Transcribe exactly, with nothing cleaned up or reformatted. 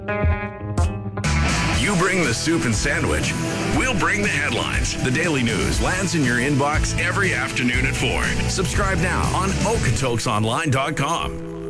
You bring the soup and sandwich. We'll bring the headlines. The Daily News lands in your inbox every afternoon at four. Subscribe now on okotoksonline dot com.